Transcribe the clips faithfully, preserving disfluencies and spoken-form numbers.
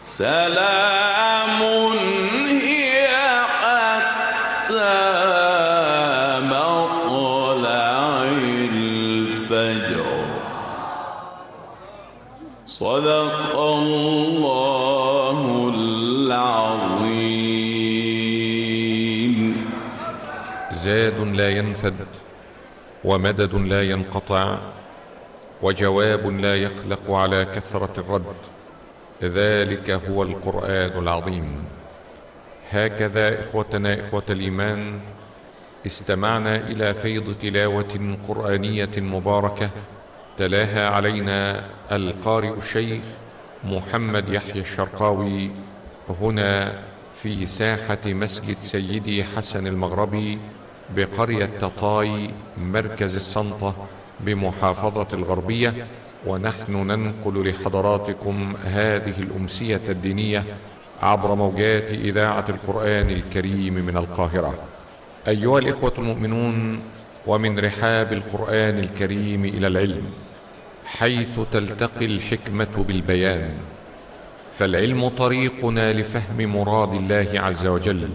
سلام هي حتى مطلع الفجر. صدق الله العظيم. زاد لا ينفد، ومدد لا ينقطع، وجواب لا يخلق على كثرة الرد. ذلك هو القرآن العظيم. هكذا إخوتنا إخوة الإيمان استمعنا إلى فيض تلاوة قرآنية مباركة تلاها علينا القارئ الشيخ محمد يحيى الشرقاوي هنا في ساحة مسجد سيدي حسن المغربي بقرية تطاي مركز السنطة بمحافظة الغربية، ونحن ننقل لحضراتكم هذه الأمسية الدينية عبر موجات إذاعة القرآن الكريم من القاهرة. أيها الإخوة المؤمنون، ومن رحاب القرآن الكريم إلى العلم، حيث تلتقي الحكمة بالبيان، فالعلم طريقنا لفهم مراد الله عز وجل،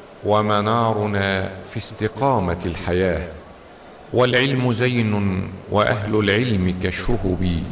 ومنارنا في استقامة الحياة. والعلم زين، وأهل العلم كالشهب،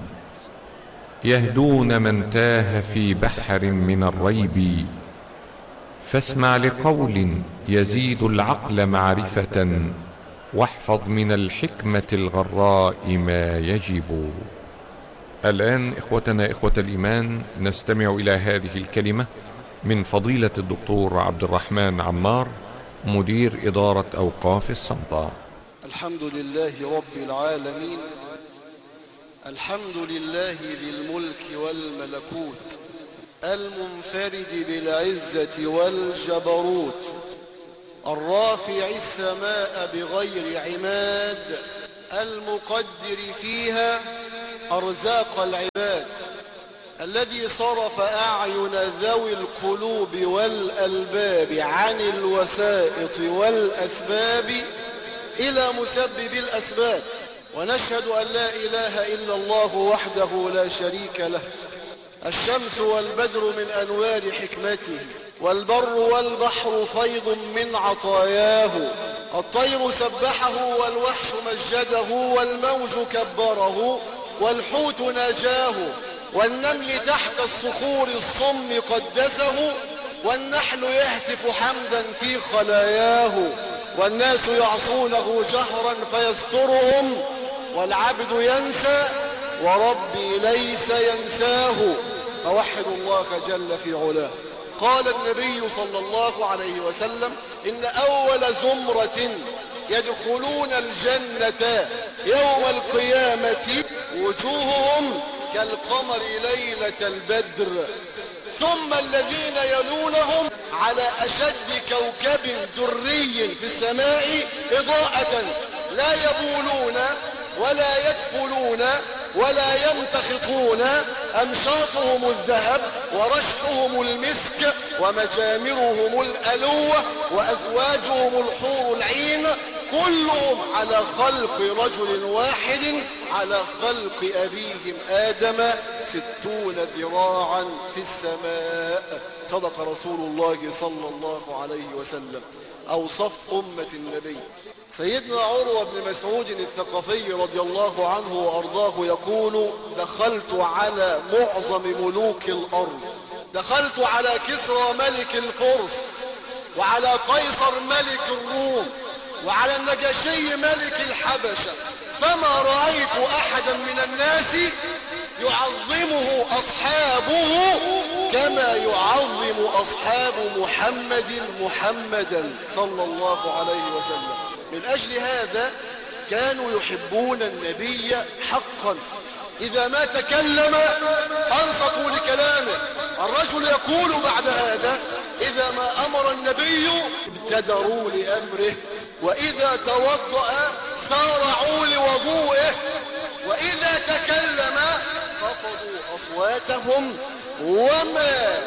يهدون من تاه في بحر من الريب. فاسمع لقول يزيد العقل معرفة، واحفظ من الحكمة الغراء ما يجب. الآن إخوتنا إخوة الإيمان نستمع إلى هذه الكلمة من فضيلة الدكتور عبد الرحمن عمار، مدير إدارة أوقاف السنطة. الحمد لله رب العالمين، الحمد لله ذي الملك والملكوت، المنفرد بالعزة والجبروت، الرافع السماء بغير عماد، المقدر فيها أرزاق العباد، الذي صرف أعين ذوي القلوب والألباب عن الوسائط والأسباب إلى مسبب الأسباب. ونشهد أن لا إله إلا الله وحده لا شريك له، الشمس والبدر من أنوار حكمته، والبر والبحر فيض من عطاياه، الطير سبحه والوحش مجده، والموج كبره والحوت ناجاه، والنمل تحت الصخور الصم قدسه، والنحل يهتف حمدا في خلاياه، والناس يعصونه جهرا فيسترهم، والعبد ينسى وربي ليس ينساه. فوحد الله جل في علاه. قال النبي صلى الله عليه وسلم: إن أول زمرة يدخلون الجنة يوم القيامة وجوههم كالقمر ليلة البدر، ثم الذين يلونهم على أشد كوكب دري في السماء إضاءة، لا يبولون ولا يدفلون ولا يمتخطون، أمشاطهم الذهب ورشحهم المسك ومجامرهم الألوة وأزواجهم الحور العين، كلهم على خلق رجل واحد، على خلق أبيهم آدم، ستون ذراعا في السماء. صدق رسول الله صلى الله عليه وسلم. أوصف أمة النبي. سيدنا عروة بن مسعود الثقفي رضي الله عنه وأرضاه يقول: دخلت على معظم ملوك الأرض، دخلت على كسرى ملك الفرس، وعلى قيصر ملك الروم، وعلى النجاشي ملك الحبشة، فما رأيت أحدا من الناس يعظمه أصحابه كما يعظم أصحاب محمد محمدا صلى الله عليه وسلم. من أجل هذا كانوا يحبون النبي حقا. إذا ما تكلم أنصتوا لكلامه. الرجل يقول بعد هذا: إذا ما أمر النبي ابتدروا لأمره، وإذا توضأ سارعوا لوضوئه، وإذا تكلم خفضوا أصواتهم، وما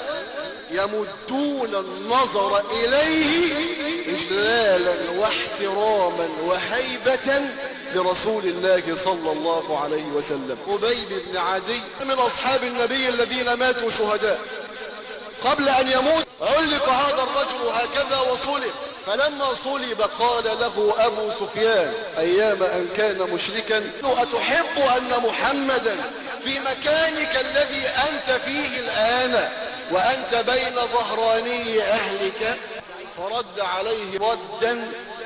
يمدون النظر إليه إجلالا واحتراما وهيبة لرسول الله صلى الله عليه وسلم. خبيب بن عدي من أصحاب النبي الذين ماتوا شهداء، قبل أن يموت علق هذا الرجل هكذا وصلب. فلما صلب قال له أبو سفيان أيام أن كان مشركا: أتحب أن محمدا في مكانك الذي أنت فيه الآن وأنت بين ظهراني أهلك؟ فرد عليه ردا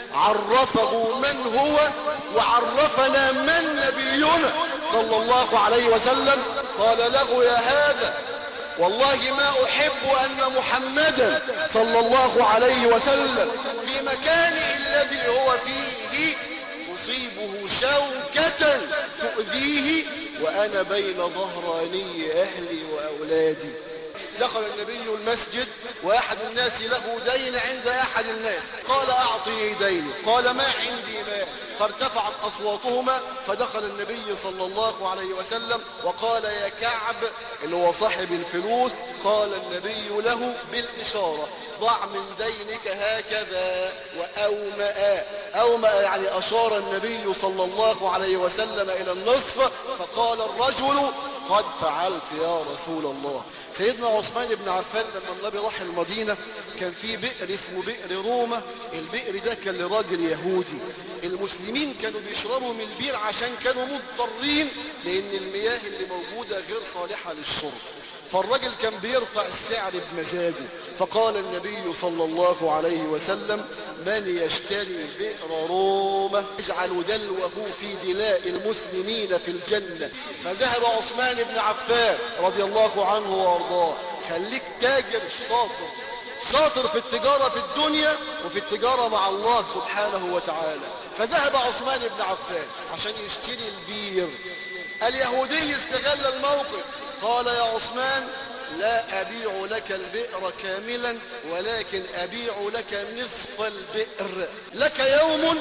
عرفه من هو وعرفنا من نبينا صلى الله عليه وسلم. قال له: يا هذا والله ما أحب أن محمدا صلى الله عليه وسلم في مكانه الذي هو فيه تصيبه شوكة تؤذيه وأنا بين ظهراني أهلي وأولادي. دخل النبي المسجد وأحد الناس له دين عند أحد الناس. قال: أعطني ديني. قال: ما عندي مال. فارتفعت أصواتهما فدخل النبي صلى الله عليه وسلم وقال: يا كعب اللي هو صاحب الفلوس، قال النبي له بالإشارة: ضع من دينك هكذا. وأومأ أومأ يعني أشار النبي صلى الله عليه وسلم إلى النصف. فقال الرجل: قد فعلت يا رسول الله. سيدنا عثمان بن عفان لما النبي راح المدينة كان في بئر اسمه بئر روما. البئر ده كان لراجل يهودي. المسلمين كانوا بيشربوا من البير عشان كانوا مضطرين لأن المياه اللي موجودة غير صالحة للشرب. فالراجل كان بيرفع السعر بمزاجه. فقال النبي صلى الله عليه وسلم: من يشتري بئر روما يجعل دلوه في دلاء المسلمين في الجنة. فذهب عثمان بن عفان رضي الله عنه وارضاه. خليك تاجر شاطر، شاطر في التجارة في الدنيا وفي التجارة مع الله سبحانه وتعالى. فذهب عثمان بن عفان عشان يشتري البير. اليهودي استغل الموقف. قال: يا عثمان لا أبيع لك البئر كاملا ولكن أبيع لك نصف البئر، لك يوم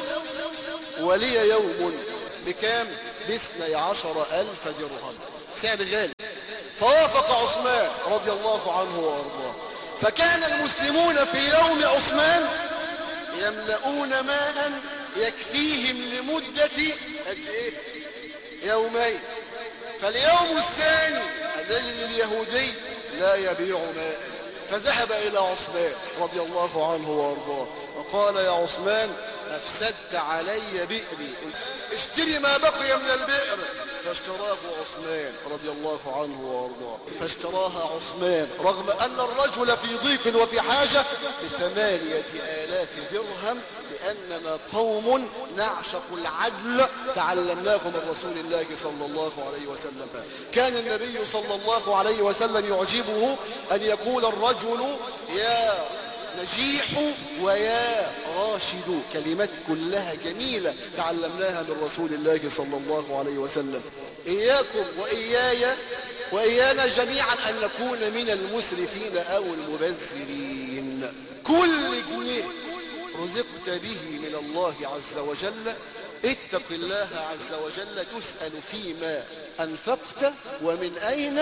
ولي يوم. بكام؟ باثني عشر ألف درهم، سعر غالي. فوافق عثمان رضي الله عنه وارضاه. فكان المسلمون في يوم عثمان يملؤون ماء يكفيهم لمدة قد ايه؟ يومين. فاليوم الثاني الذي اليهودي لا يبيع ماء. فذهب إلى عثمان رضي الله عنه وارضاه وقال: يا عثمان أفسدت علي بئري، اشتري ما بقي من البئر. فاشتراه عثمان رضي الله عنه وارضاه. فاشتراها عثمان رغم أن الرجل في ضيق وفي حاجة بثمانية آلاف درهم، لأننا قوم نعشق العدل تعلمناه من رسول الله صلى الله عليه وسلم. كان النبي صلى الله عليه وسلم يعجبه أن يقول الرجل: يا نجيح ويا راشد، كلمات كلها جميلة تعلمناها من رسول الله صلى الله عليه وسلم. إياكم وإياي وإيانا جميعا أن نكون من المسرفين أو المبذرين. كل جنيه رزقت به من الله عز وجل اتق الله عز وجل تسأل فيما أنفقت ومن أين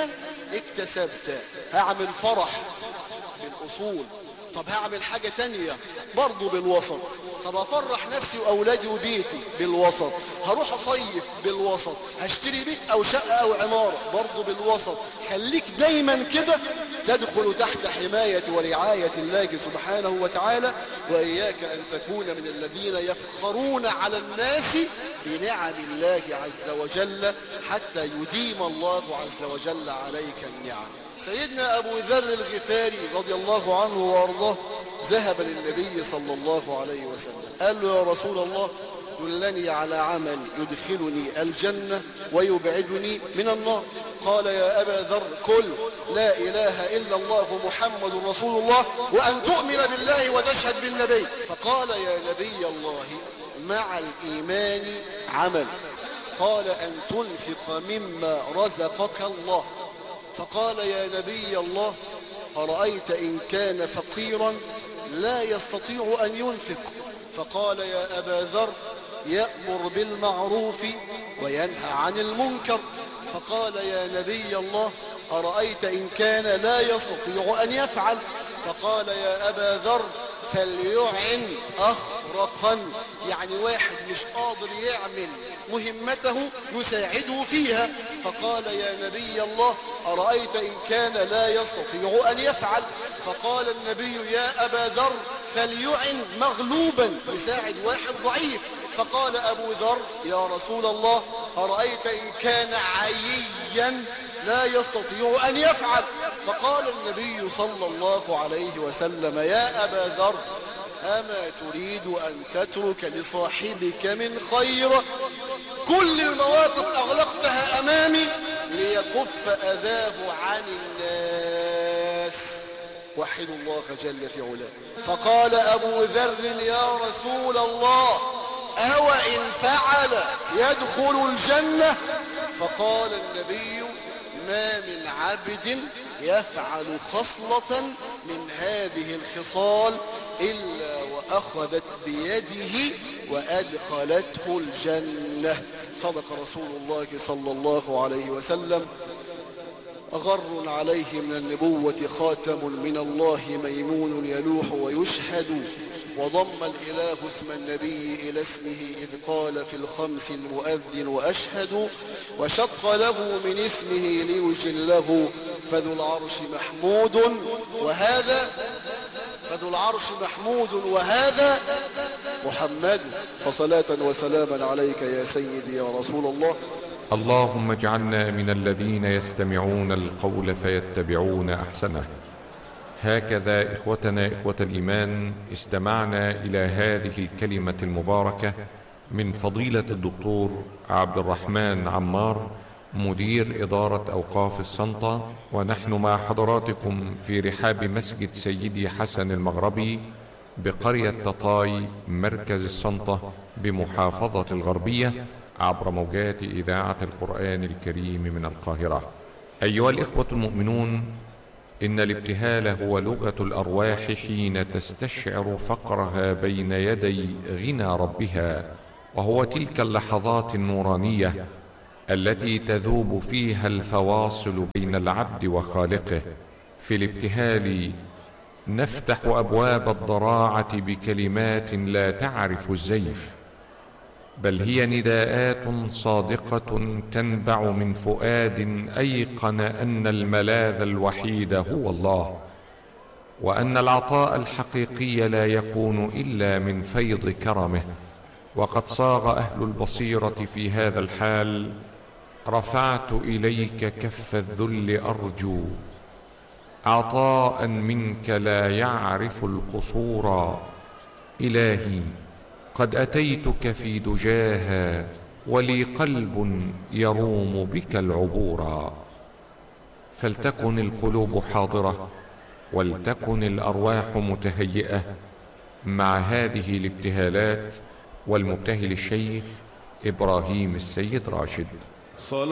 اكتسبت. هعمل فرح بالأصول، طب هعمل حاجة تانية برضو بالوسط، طب هفرح نفسي وأولادي وبيتي بالوسط، هروح أصيف بالوسط، هشتري بيت أو شقة أو عمارة برضو بالوسط. خليك دايما كده تدخل تحت حماية ورعاية الله سبحانه وتعالى. وإياك أن تكون من الذين يفخرون على الناس بنعم الله عز وجل حتى يديم الله عز وجل عليك النعم. سيدنا أبو ذر الغفاري رضي الله عنه وارضاه ذهب للنبي صلى الله عليه وسلم قال له: يا رسول الله دلني على عمل يدخلني الجنة ويبعدني من النار. قال: يا أبا ذر قل لا إله إلا الله محمد رسول الله وأن تؤمن بالله وتشهد بالنبي. فقال: يا نبي الله مع الإيمان عمل. قال: أن تنفق مما رزقك الله. فقال: يا نبي الله أرأيت إن كان فقيرا لا يستطيع أن ينفق. فقال: يا أبا ذر يأمر بالمعروف وينهى عن المنكر. فقال: يا نبي الله أرأيت إن كان لا يستطيع أن يفعل. فقال: يا أبا ذر فليعن أخرقا، يعني واحد مش قادر يعمل مهمته يساعده فيها. فقال يا نبي الله أرأيت إن كان لا يستطيع أن يفعل؟ فقال النبي يا أبا ذر فليعن مغلوبا، يساعد واحد ضعيف. فقال أبو ذر يا رسول الله أرأيت إن كان عييا لا يستطيع أن يفعل؟ فقال النبي صلى الله عليه وسلم يا أبا ذر أما تريد أن تترك لصاحبك من خير؟ كل المواقف أغلقتها أمامي ليكف أذاه عن الناس. وحد الله جل في علاه. فقال أبو ذر يا رسول الله أو إن فعل يدخل الجنة؟ فقال النبي ما من عبد يفعل خصلة من هذه الخصال إلا وأخذت بيده وأدخلته الجنة. صدق رسول الله صلى الله عليه وسلم. غر عليه من النبوة خاتم من الله ميمون يلوح ويشهد، وضم الإله اسم النبي إلى اسمه إذ قال في الخمس المؤذن وأشهد، وشق له من اسمه ليجله فذو العرش محمود وهذا فذو العرش محمود وهذا محمد. فصلاة وسلاما عليك يا سيدي يا رسول الله. اللهم اجعلنا من الذين يستمعون القول فيتبعون أحسنه. هكذا إخوتنا إخوة الإيمان استمعنا إلى هذه الكلمة المباركة من فضيلة الدكتور عبد الرحمن عمار مدير إدارة أوقاف السنطة، ونحن مع حضراتكم في رحاب مسجد سيدي حسن المغربي بقرية تطاي مركز السنطة بمحافظة الغربية عبر موجات إذاعة القرآن الكريم من القاهرة. أيها الإخوة المؤمنون، إن الابتهال هو لغة الأرواح حين تستشعر فقرها بين يدي غنى ربها، وهو تلك اللحظات النورانية التي تذوب فيها الفواصل بين العبد وخالقه. في الابتهال نفتح أبواب الضراعة بكلمات لا تعرف الزيف، بل هي نداءات صادقة تنبع من فؤاد أيقن أن الملاذ الوحيد هو الله، وأن العطاء الحقيقي لا يكون إلا من فيض كرمه. وقد صاغ أهل البصيرة في هذا الحال: رفعت إليك كف الذل أرجو عطاء منك لا يعرف القصورا. إلهي قد أتيتك في دجاها ولي قلب يروم بك العبورا. فلتكن القلوب حاضرة ولتكن الأرواح متهيئة مع هذه الابتهالات. والمبتهل الشيخ إبراهيم السيد راشد.